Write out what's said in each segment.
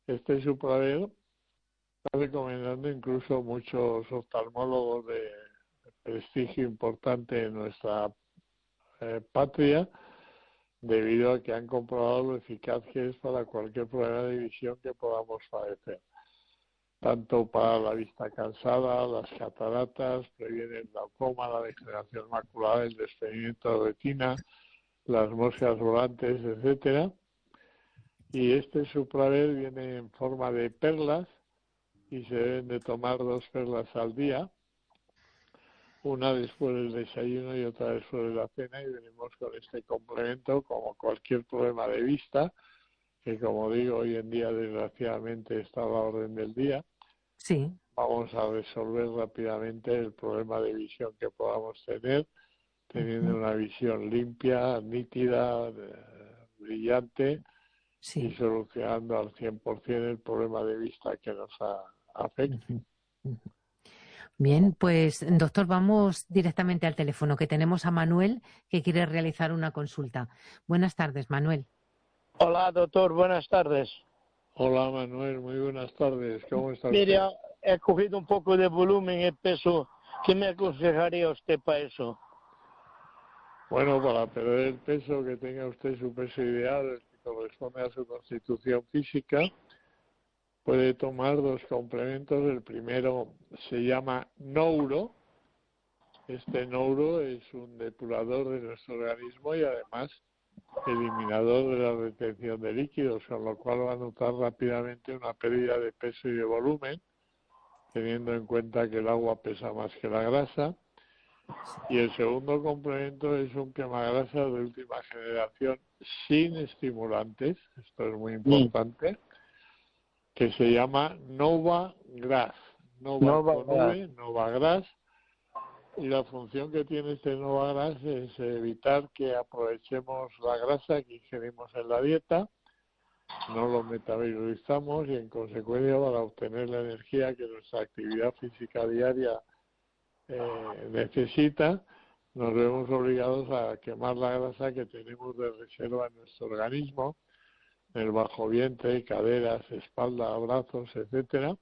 Este supraver está recomendando incluso muchos oftalmólogos de prestigio importante en nuestra patria, debido a que han comprobado lo eficaz que es para cualquier problema de visión que podamos padecer. Tanto para la vista cansada, las cataratas, previene el glaucoma, la degeneración macular, el desprendimiento de retina, las moscas volantes, etcétera. Y este supraver viene en forma de perlas y se deben de tomar 2 perlas al día, una después del desayuno y otra después de la cena, y venimos con este complemento como cualquier problema de vista, que como digo, hoy en día desgraciadamente está a la orden del día. Sí. Vamos a resolver rápidamente el problema de visión que podamos tener, teniendo una visión limpia, nítida, brillante, Sí. y solucionando al 100% el problema de vista que nos afecte. Bien, pues doctor, vamos directamente al teléfono, que tenemos a Manuel que quiere realizar una consulta. Buenas tardes, Manuel. Hola, doctor, buenas tardes. Hola, Manuel, muy buenas tardes. ¿Cómo está Mire, usted? he cogido un poco de volumen y peso. ¿Qué me aconsejaría usted para eso? Bueno, para perder el peso, que tenga usted su peso ideal, el que corresponde a su constitución física, puede tomar 2 complementos. El primero se llama Nouro. Este Nouro es un depurador de nuestro organismo y además eliminador de la retención de líquidos, con lo cual va a notar rápidamente una pérdida de peso y de volumen, teniendo en cuenta que el agua pesa más que la grasa. Y el segundo complemento es un quemagrasa de última generación sin estimulantes, esto es muy importante, que se llama Nova Grass. Nova con V, Nova Grass. Y la función que tiene este Nova Grass es evitar que aprovechemos la grasa que ingerimos en la dieta, no lo metabolizamos y en consecuencia, para obtener la energía que nuestra actividad física diaria necesita, nos vemos obligados a quemar la grasa que tenemos de reserva en nuestro organismo, en el bajo vientre, caderas, espalda, brazos, etcétera.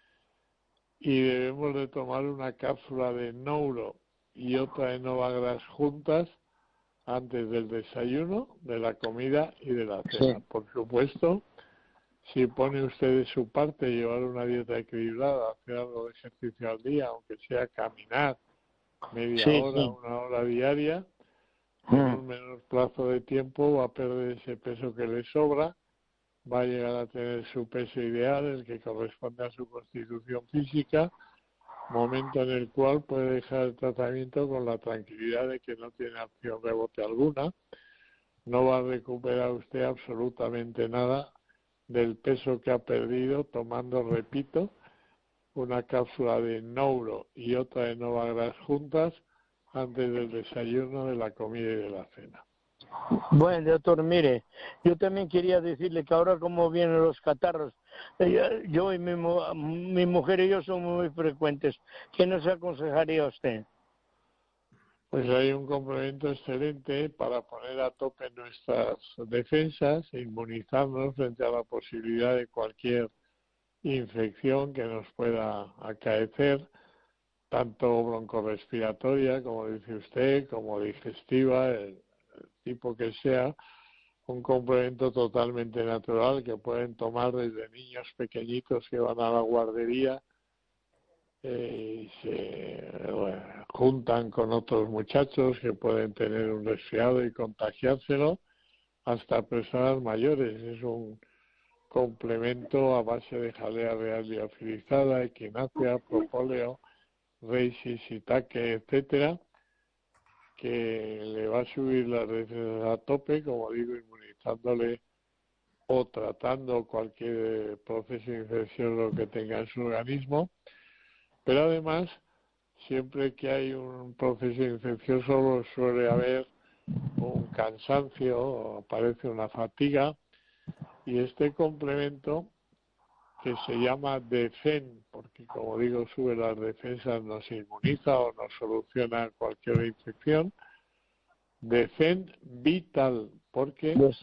Y debemos de tomar una cápsula de Nouro y otra de Novagras juntas antes del desayuno, de la comida y de la cena. Sí. Por supuesto, si pone usted de su parte llevar una dieta equilibrada, hacer algo de ejercicio al día, aunque sea caminar media hora, 1 hora diaria, en un menor plazo de tiempo va a perder ese peso que le sobra, va a llegar a tener su peso ideal, el que corresponde a su constitución física, momento en el cual puede dejar el tratamiento con la tranquilidad de que no tiene acción rebote alguna, no va a recuperar usted absolutamente nada del peso que ha perdido, tomando, repito, una cápsula de Nouro y otra de Novagras juntas antes del desayuno, de la comida y de la cena. Bueno, doctor, mire, yo también quería decirle que ahora como vienen los catarros, yo y mi mujer y yo somos muy frecuentes. ¿Qué nos aconsejaría usted? Pues hay un complemento excelente para poner a tope nuestras defensas e inmunizarnos frente a la posibilidad de cualquier infección que nos pueda acaecer, tanto broncorrespiratoria, como dice usted, como digestiva, el tipo que sea, un complemento totalmente natural que pueden tomar desde niños pequeñitos que van a la guardería y se juntan con otros muchachos que pueden tener un resfriado y contagiárselo, hasta personas mayores. Es un complemento a base de jalea real liofilizada, equinacia, propóleo, reishi, shiitake, etcétera, que le va a subir las defensas a tope, como digo, inmunizándole o tratando cualquier proceso de infección lo que tenga en su organismo. Pero además, siempre que hay un proceso infeccioso suele haber un cansancio, o aparece una fatiga, y este complemento, que se llama Defen, porque como digo, sube las defensas, nos inmuniza o nos soluciona cualquier infección. Defen Vital, porque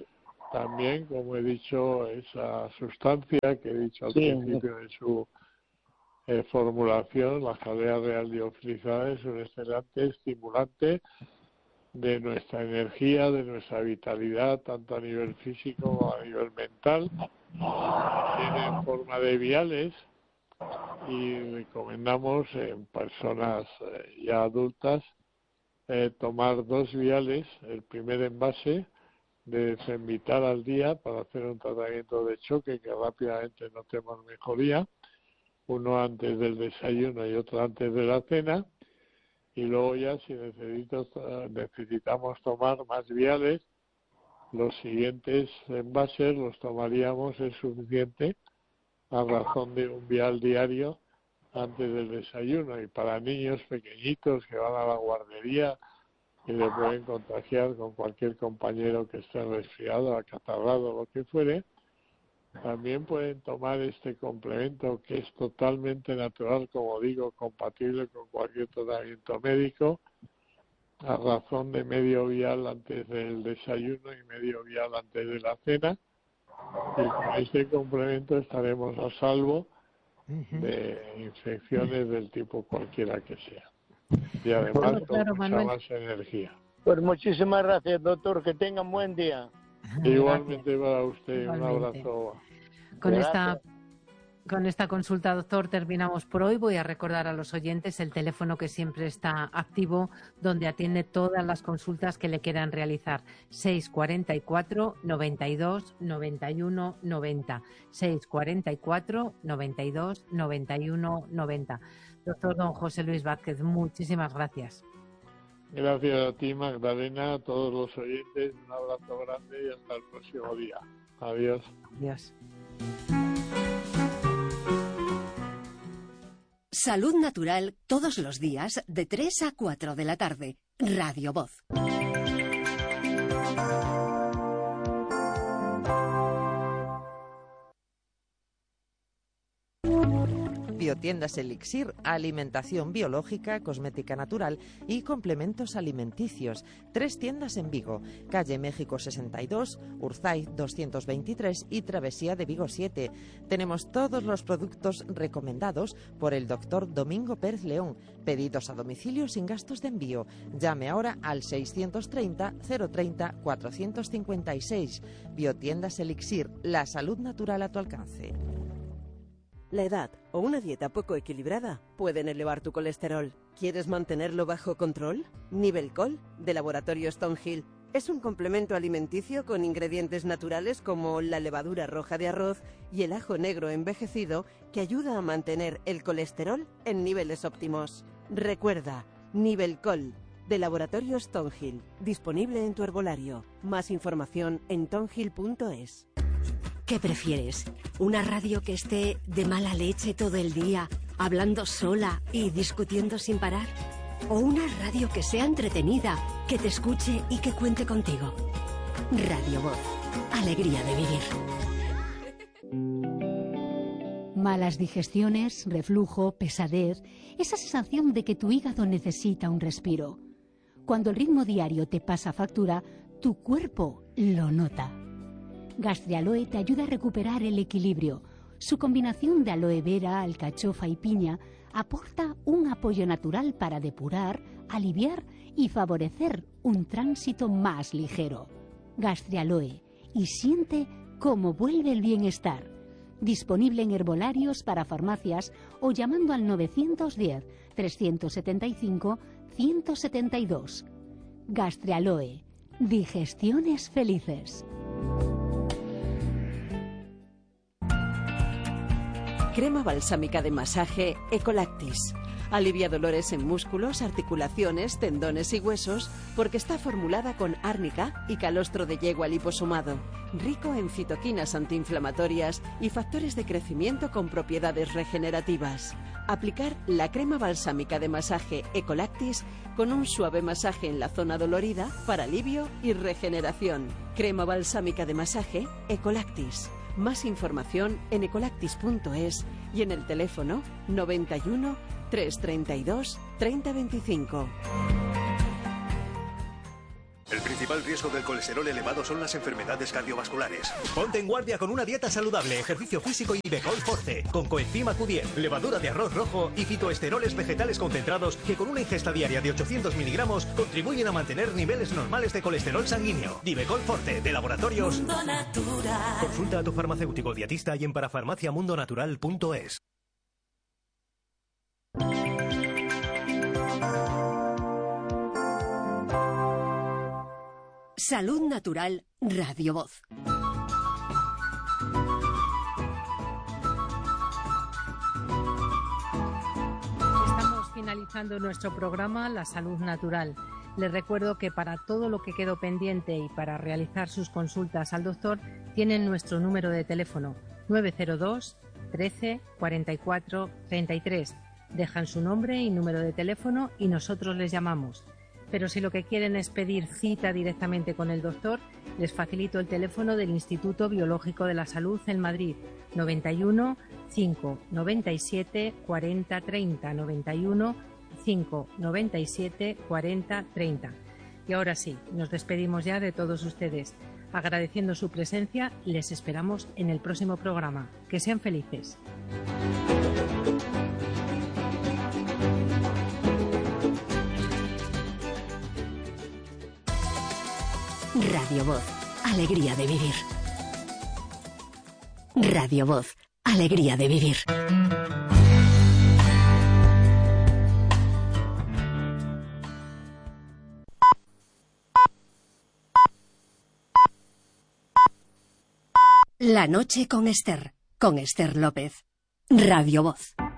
también, como he dicho, esa sustancia que he dicho al principio de su formulación, la jalea real liofilizada, es un excelente estimulante de nuestra energía, de nuestra vitalidad, tanto a nivel físico como a nivel mental. Tiene forma de viales y recomendamos en personas ya adultas tomar 2 viales, el primer envase de Femvital al día para hacer un tratamiento de choque que rápidamente notemos mejoría, uno antes del desayuno y otro antes de la cena, y luego ya si necesitamos tomar más viales, los siguientes envases los tomaríamos, es suficiente a razón de un vial diario antes del desayuno. Y para niños pequeñitos que van a la guardería y le pueden contagiar con cualquier compañero que esté resfriado, acatarrado, lo que fuere, también pueden tomar este complemento que es totalmente natural, como digo, compatible con cualquier tratamiento médico, a razón de medio vial antes del desayuno y medio vial antes de la cena. Y con este complemento estaremos a salvo de infecciones del tipo cualquiera que sea. Y además con mucha más energía. Pues muchísimas gracias, doctor. Que tengan buen día. Igualmente para usted. Igualmente. Un abrazo. Con esta consulta, doctor, terminamos por hoy. Voy a recordar a los oyentes el teléfono que siempre está activo, donde atiende todas las consultas que le quieran realizar. 644 92 91 90. 644 92 91 90. Doctor don José Luis Vázquez, muchísimas gracias. Gracias a ti, Magdalena, a todos los oyentes. Un abrazo grande y hasta el próximo día. Adiós. Adiós. Salud Natural todos los días de 3 a 4 de la tarde. Radio Voz. Biotiendas Elixir, alimentación biológica, cosmética natural y complementos alimenticios. 3 tiendas en Vigo, calle México 62, Urzaiz 223 y Travesía de Vigo 7. Tenemos todos los productos recomendados por el doctor Domingo Pérez León. Pedidos a domicilio sin gastos de envío. Llame ahora al 630 030 456. Biotiendas Elixir, la salud natural a tu alcance. La edad o una dieta poco equilibrada pueden elevar tu colesterol. ¿Quieres mantenerlo bajo control? Nivelcol, de Laboratorio Stonehill, es un complemento alimenticio con ingredientes naturales como la levadura roja de arroz y el ajo negro envejecido que ayuda a mantener el colesterol en niveles óptimos. Recuerda, Nivelcol, de Laboratorio Stonehill, disponible en tu herbolario. Más información en tonhill.es. ¿Qué prefieres? ¿Una radio que esté de mala leche todo el día, hablando sola y discutiendo sin parar? ¿O una radio que sea entretenida, que te escuche y que cuente contigo? Radio Voz. Alegría de vivir. Malas digestiones, reflujo, pesadez, esa sensación de que tu hígado necesita un respiro. Cuando el ritmo diario te pasa factura, tu cuerpo lo nota. Gastrialoe te ayuda a recuperar el equilibrio. Su combinación de aloe vera, alcachofa y piña aporta un apoyo natural para depurar, aliviar y favorecer un tránsito más ligero. Gastrialoe, y siente cómo vuelve el bienestar. Disponible en herbolarios para farmacias o llamando al 910 375 172. Gastrialoe, digestiones felices. Crema balsámica de masaje Ecolactis. Alivia dolores en músculos, articulaciones, tendones y huesos porque está formulada con árnica y calostro de yegua liposomado, rico en citoquinas antiinflamatorias y factores de crecimiento con propiedades regenerativas. Aplicar la crema balsámica de masaje Ecolactis con un suave masaje en la zona dolorida para alivio y regeneración. Crema balsámica de masaje Ecolactis. Más información en ecolactis.es y en el teléfono 91 332 3025. El principal riesgo del colesterol elevado son las enfermedades cardiovasculares. Ponte en guardia con una dieta saludable, ejercicio físico y Becol Forte, con coenzima Q10, levadura de arroz rojo y fitoesteroles vegetales concentrados que con una ingesta diaria de 800 miligramos contribuyen a mantener niveles normales de colesterol sanguíneo. Divecol Forte, de Laboratorios Mundo Natural. Consulta a tu farmacéutico dietista y en parafarmaciamundonatural.es. Salud Natural, Radio Voz. Estamos finalizando nuestro programa La Salud Natural. Les recuerdo que para todo lo que quedó pendiente y para realizar sus consultas al doctor, tienen nuestro número de teléfono 902 13 44 33. Dejan su nombre y número de teléfono y nosotros les llamamos. Pero si lo que quieren es pedir cita directamente con el doctor, les facilito el teléfono del Instituto Biológico de la Salud en Madrid, 91 5 97 40 30, 91 5 97 40 30. Y ahora sí, nos despedimos ya de todos ustedes. Agradeciendo su presencia, les esperamos en el próximo programa. Que sean felices. Radio Voz, alegría de vivir. Radio Voz, alegría de vivir. La noche con Esther López. Radio Voz.